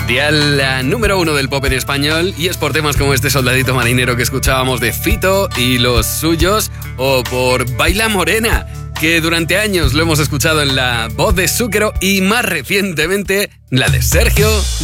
Dial la número 1 del pop en español, y es por temas como este Soldadito Marinero que escuchábamos de Fito y los suyos, o por Baila Morena, que durante años lo hemos escuchado en la voz de Zúquero y más recientemente la de Sergio